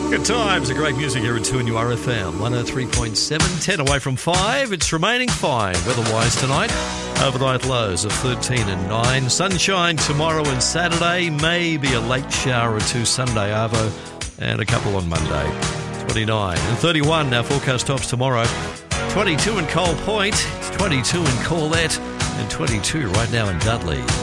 Good times, a great music here at 2NURFM, 103.7, 10 away from 5. It's remaining fine weather-wise tonight. Overnight lows of 13 and 9. Sunshine tomorrow and Saturday. Maybe a late shower or two Sunday, arvo, and a couple on Monday. 29 and 31 our forecast tops tomorrow. 22 in Coal Point, 22 in Corlett, and 22 right now in Dudley.